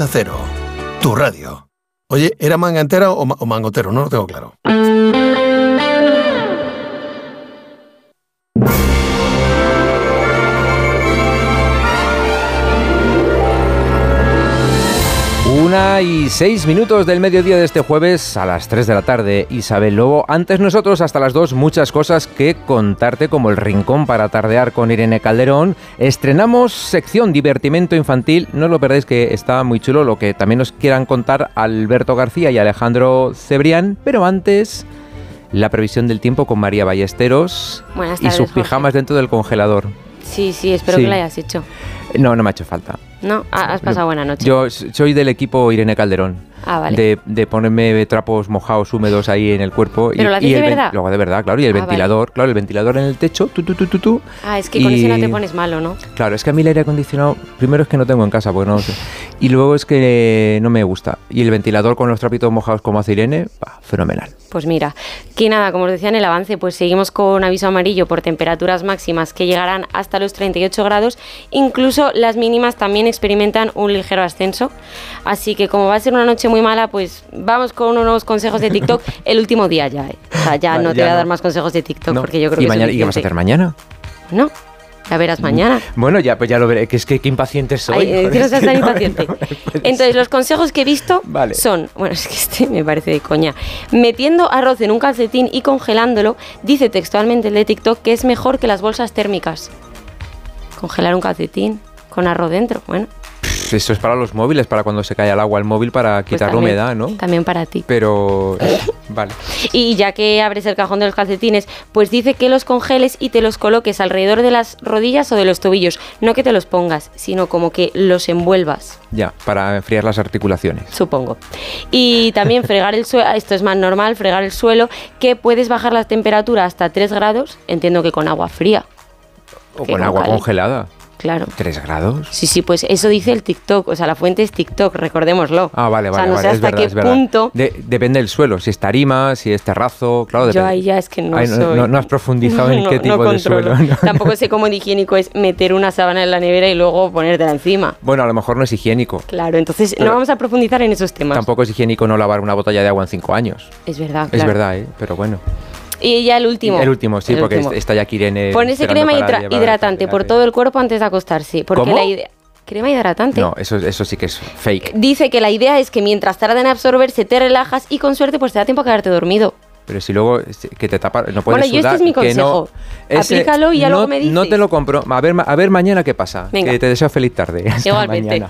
Onda Cero, tu radio. Oye, ¿era manga entera o mangotero? No lo tengo claro. Una y 6 minutos del mediodía de este jueves a las 3 de la tarde. Isabel Lobo, antes nosotros hasta las 2, muchas cosas que contarte, como el rincón para tardear con Irene Calderón. Estrenamos sección divertimento infantil, no lo perdáis, que está muy chulo lo que también nos quieran contar Alberto García y Alejandro Cebrián, pero antes la previsión del tiempo con María Ballesteros. Buenas tardes, y sus Jorge. pijamas dentro del congelador. Sí, espero que lo hayas hecho. No me ha hecho falta. No, has pasado buena noche. Yo soy del equipo Irene Calderón. Ah, vale. De ponerme trapos mojados, húmedos ahí en el cuerpo. ¿Pero lo haces de verdad? Luego de verdad, claro. Y el ventilador, vale. Claro, el ventilador en el techo, tú. Ah, es que con eso no te pones malo, ¿no? Claro, es que a mí el aire acondicionado, primero es que no tengo en casa, porque no lo sé. Y luego es que no me gusta. Y el ventilador con los trapitos mojados como hace Irene, fenomenal. Pues mira, que nada, como os decía en el avance, pues seguimos con aviso amarillo por temperaturas máximas que llegarán hasta los 38 grados. Incluso las mínimas también experimentan un ligero ascenso. Así que como va a ser una noche muy mala, pues vamos con unos consejos de TikTok el último día ya. O sea, ya no te voy a dar más consejos de TikTok, porque yo creo que mañana, ¿y qué vas a hacer mañana? No, ya verás mañana. Bueno, pues ya lo veré, que es que qué impaciente soy. Que no seas tan impaciente. Entonces, los consejos que he visto son, bueno, es que este me parece de coña. Metiendo arroz en un calcetín y congelándolo, dice textualmente el de TikTok que es mejor que las bolsas térmicas. Congelar un calcetín con arroz dentro, bueno. Eso es para los móviles, para cuando se cae al agua el móvil, para quitar la humedad, ¿no? También para ti. Pero, vale. Y ya que abres el cajón de los calcetines, pues dice que los congeles y te los coloques alrededor de las rodillas o de los tobillos. No que te los pongas, sino como que los envuelvas. Ya, para enfriar las articulaciones. Supongo. Y también fregar el suelo, esto es más normal, fregar el suelo, que puedes bajar la temperatura hasta 3 grados, entiendo que con agua fría. O con agua congelada. Claro. ¿3 grados? Sí, pues eso dice el TikTok, o sea, la fuente es TikTok, recordémoslo. Ah, vale, o sea, no sé es hasta verdad, qué punto. Depende del suelo, si es tarima, si es terrazo, claro. Yo ahí ya es que no soy. No has profundizado en qué tipo de suelo. No. Tampoco sé cómo de higiénico es meter una sábana en la nevera y luego ponértela encima. Bueno, a lo mejor no es higiénico. Claro, entonces no vamos a profundizar en esos temas. Tampoco es higiénico no lavar una botella de agua en 5 años. Es verdad, claro. Es verdad, pero bueno. Y ya el último. Porque está ya aquí Irene. Ponerse crema hidratante por todo el cuerpo antes de acostarse. Porque ¿Cómo? la idea. ¿Crema hidratante? No, eso sí que es fake. Dice que la idea es que mientras tarda en absorberse te relajas y con suerte pues te da tiempo a quedarte dormido. Pero si luego que te tapas, no puedes sudar. Bueno, este es mi consejo. Aplícalo y ya luego me dices. No te lo compro. A ver mañana qué pasa. Venga. Que te deseo feliz tarde. Hasta Igualmente. mañana.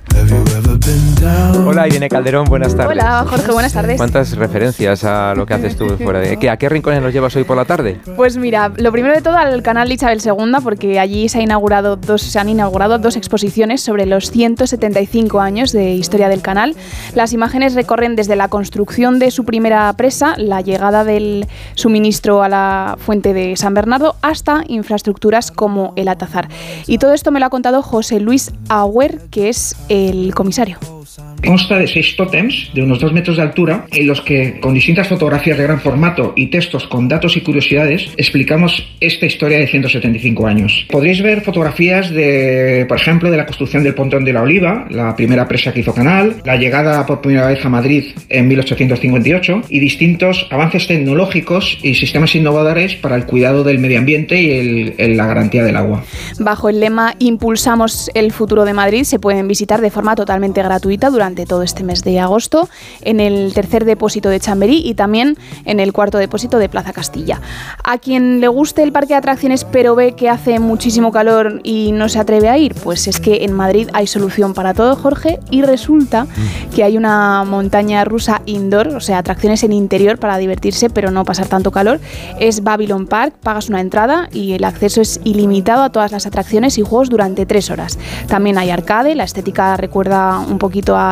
Hola Irene Calderón, buenas tardes. Hola Jorge, buenas tardes. ¿Cuántas referencias a lo que haces tú fuera de... ¿A qué rincones nos llevas hoy por la tarde? Pues mira, lo primero de todo al canal de Isabel II, porque allí se han inaugurado dos exposiciones sobre los 175 años de historia del canal. Las imágenes recorren desde la construcción de su primera presa, la llegada del suministro a la fuente de San Bernardo, hasta infraestructuras como el Atazar. Y todo esto me lo ha contado José Luis Auer, que es el comisario. Consta de 6 tótems de unos 2 metros de altura, en los que, con distintas fotografías de gran formato y textos con datos y curiosidades, explicamos esta historia de 175 años. Podréis ver fotografías de, por ejemplo, de la construcción del Pontón de la Oliva, la primera presa que hizo Canal, la llegada por primera vez a Madrid en 1858 y distintos avances tecnológicos y sistemas innovadores para el cuidado del medio ambiente y la garantía del agua. Bajo el lema Impulsamos el futuro de Madrid se pueden visitar de forma totalmente gratuita durante todo este mes de agosto en el tercer depósito de Chamberí y también en el cuarto depósito de Plaza Castilla. A quien le guste el parque de atracciones pero ve que hace muchísimo calor y no se atreve a ir, pues es que en Madrid hay solución para todo, Jorge, y resulta que hay una montaña rusa indoor, o sea, atracciones en interior para divertirse pero no pasar tanto calor. Es Babylon Park, pagas una entrada y el acceso es ilimitado a todas las atracciones y juegos durante 3 horas. También hay arcade, la estética recuerda un poquito a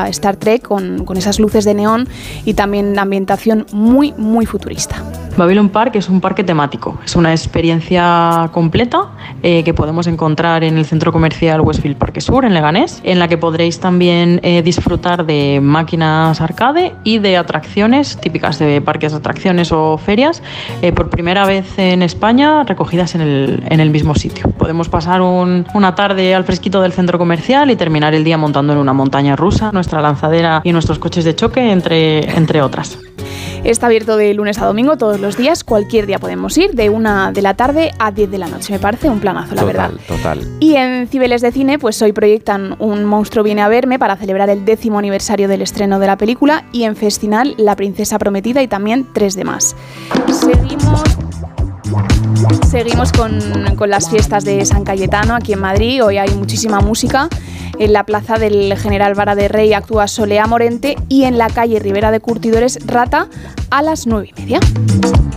a Star Trek con esas luces de neón y también la ambientación muy, muy futurista. Babylon Park es un parque temático, es una experiencia completa que podemos encontrar en el centro comercial Westfield Parque Sur, en Leganés, en la que podréis también disfrutar de máquinas arcade y de atracciones típicas de parques de atracciones o ferias, por primera vez en España recogidas en el mismo sitio. Podemos pasar una tarde al fresquito del centro comercial y terminar el día montando en una montaña rusa, nuestra lanzadera y nuestros coches de choque, entre otras. Está abierto de lunes a domingo todos los días, cualquier día podemos ir, de 1 de la tarde a 10 de la noche. Me parece un planazo, la verdad. Total. Y en Cibeles de Cine, pues hoy proyectan Un monstruo viene a verme para celebrar el 10º aniversario del estreno de la película, y en Festinal La princesa prometida y también 3 de más. Seguimos con las fiestas de San Cayetano aquí en Madrid. Hoy hay muchísima música. En la plaza del General Vara de Rey actúa Soleá Morente y en la calle Ribera de Curtidores Rata a las 9:30.